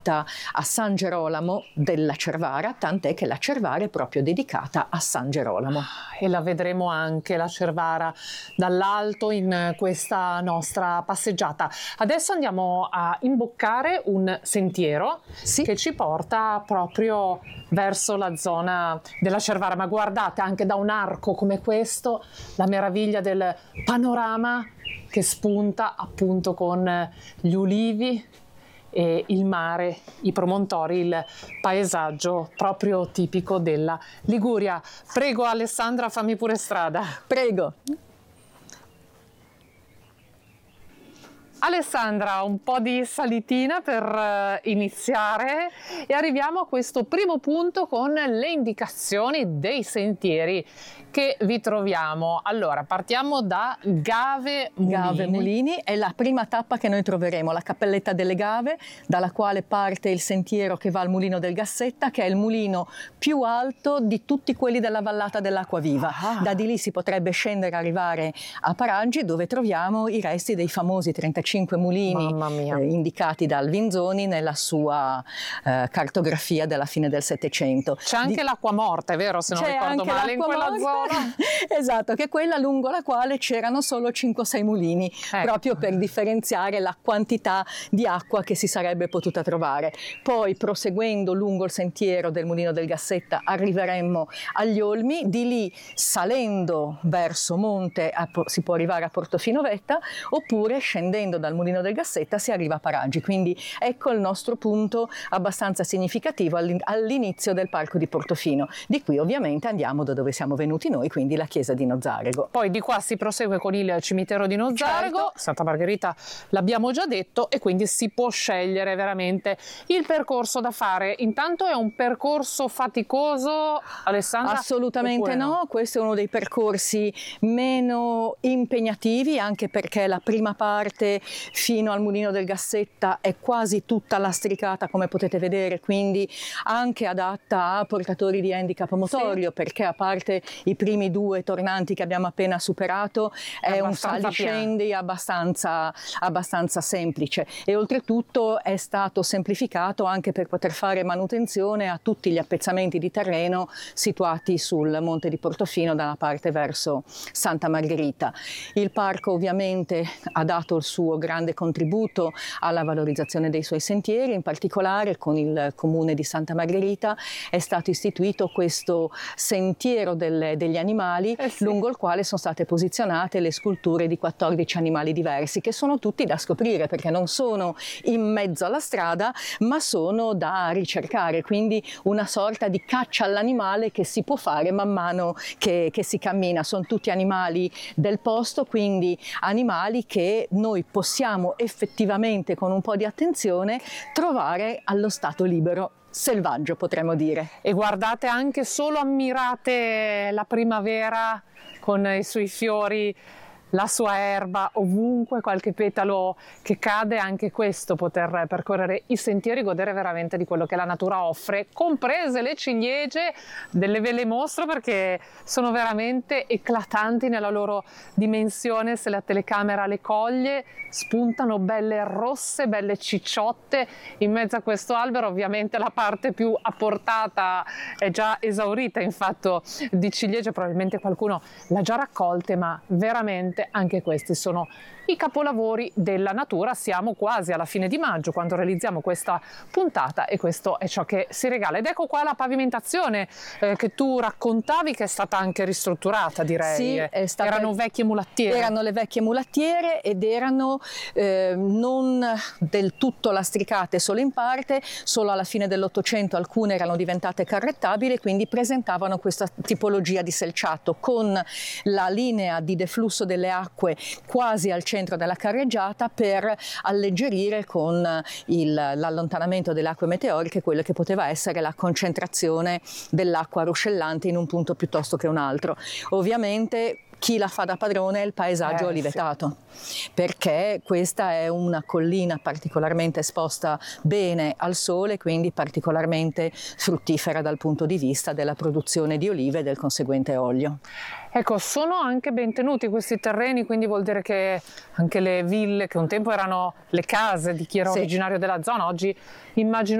a San Gerolamo della Cervara, tant'è che la Cervara è proprio dedicata a San Gerolamo. E la vedremo anche, la Cervara, dall'alto in questa nostra passeggiata. Adesso andiamo a imboccare un sentiero che ci porta proprio verso la zona della Cervara, ma guardate, anche da un arco come questo, la meraviglia del panorama che spunta appunto con gli ulivi e il mare, i promontori, il paesaggio proprio tipico della Liguria. Prego Alessandra, fammi pure strada. Prego. Alessandra, un po' di salitina per iniziare e arriviamo a questo primo punto con le indicazioni dei sentieri che vi troviamo. Allora, partiamo da Gave Mulini. Gave Mulini è la prima tappa che noi troveremo, la Cappelletta delle Gave, dalla quale parte il sentiero che va al Mulino del Gassetta, che è il mulino più alto di tutti quelli della vallata dell'Acquaviva. Da di lì si potrebbe scendere e arrivare a Paraggi, dove troviamo i resti dei famosi 35 mulini indicati da Alvinzoni nella sua cartografia della fine del Settecento. C'è anche l'acqua morta, è vero, se non ricordo male, in quella zona? Esatto, che è quella lungo la quale c'erano solo 5-6 mulini, proprio per differenziare la quantità di acqua che si sarebbe potuta trovare. Poi, proseguendo lungo il sentiero del Mulino del Gassetta, arriveremmo agli Olmi, di lì salendo verso monte si può arrivare a Portofino Vetta, oppure scendendo dal Mulino del Gassetta si arriva a Paraggi. Quindi ecco il nostro punto abbastanza significativo all'inizio del parco di Portofino. Di qui ovviamente andiamo da dove siamo venuti noi, quindi la chiesa di Nozzarego. Poi di qua si prosegue con il cimitero di Nozzarego, certo. Santa Margherita l'abbiamo già detto, e quindi si può scegliere veramente il percorso da fare. Intanto è un percorso faticoso, Alessandra? Assolutamente no, questo è uno dei percorsi meno impegnativi, anche perché la prima parte fino al Mulino del Gassetta è quasi tutta lastricata, come potete vedere, quindi anche adatta a portatori di handicap motorio, perché a parte i primi 2 tornanti che abbiamo appena superato è un saliscendi abbastanza semplice, e oltretutto è stato semplificato anche per poter fare manutenzione a tutti gli appezzamenti di terreno situati sul monte di Portofino dalla parte verso Santa Margherita. Il parco ovviamente ha dato il suo grande contributo alla valorizzazione dei suoi sentieri, in particolare con il comune di Santa Margherita è stato istituito questo sentiero degli animali, lungo il quale sono state posizionate le sculture di 14 animali diversi, che sono tutti da scoprire, perché non sono in mezzo alla strada, ma sono da ricercare, quindi una sorta di caccia all'animale che si può fare man mano che si cammina. Sono tutti animali del posto, quindi animali che noi possiamo effettivamente, con un po' di attenzione, trovare allo stato libero, selvaggio potremmo dire. E guardate, anche solo ammirate la primavera con i suoi fiori, la sua erba, ovunque qualche petalo che cade, anche questo, poter percorrere i sentieri, godere veramente di quello che la natura offre, comprese le ciliegie. Ve le mostro perché sono veramente eclatanti nella loro dimensione. Se la telecamera le coglie, spuntano belle rosse, belle cicciotte in mezzo a questo albero. Ovviamente la parte più a portata è già esaurita in fatto di ciliegie, probabilmente qualcuno l'ha già raccolte, ma veramente anche questi sono i capolavori della natura. Siamo quasi alla fine di maggio quando realizziamo questa puntata, e questo è ciò che si regala. Ed ecco qua la pavimentazione che tu raccontavi, che è stata anche ristrutturata, direi. Sì, erano vecchie mulattiere. Erano le vecchie mulattiere, ed erano non del tutto lastricate, solo in parte. Solo alla fine dell'Ottocento alcune erano diventate carrettabili, quindi presentavano questa tipologia di selciato, con la linea di deflusso delle acque quasi al centro della carreggiata, per alleggerire con l'allontanamento delle acque meteoriche quello che poteva essere la concentrazione dell'acqua ruscellante in un punto piuttosto che un altro. Ovviamente chi la fa da padrone è il paesaggio olivetato, perché questa è una collina particolarmente esposta bene al sole, quindi particolarmente fruttifera dal punto di vista della produzione di olive e del conseguente olio. Ecco, sono anche ben tenuti questi terreni, quindi vuol dire che anche le ville, che un tempo erano le case di chi era originario della zona, oggi immagino